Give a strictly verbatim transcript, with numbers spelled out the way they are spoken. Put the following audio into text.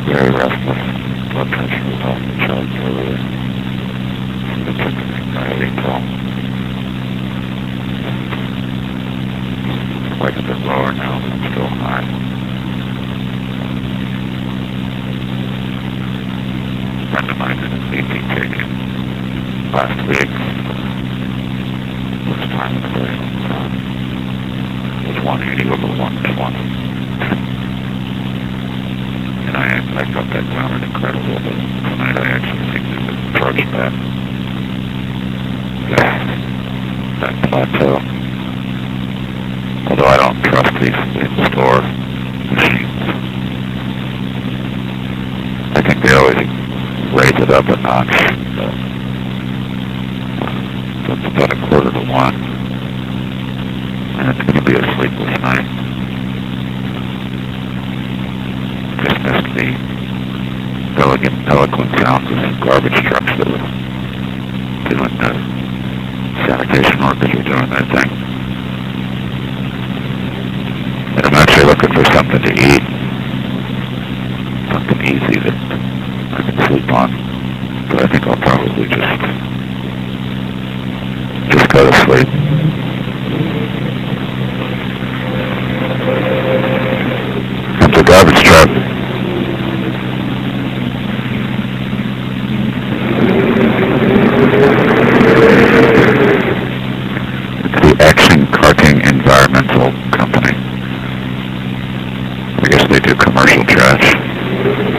Very restless. Blood pressure was off the charts earlier. So they took an anxiety pill. It's quite a bit lower now, but it's still high. A friend of mine did a C T taken last week. This time of the day. It was one eighty over one twenty. And I, I got that down an incredible bit. Tonight I actually think there's an approach that, that, that plateau. Although I don't trust these in-store machines. I think they always raise it up a notch. So it's about a quarter to one. And it's going to be a sleepless night. Just missed the elegant, eloquent sounds of some garbage trucks that were doing the sanitation workers were doing their thing. And I'm actually looking for something to eat. Something easy that I can sleep on. But I think I'll probably just, just go to sleep.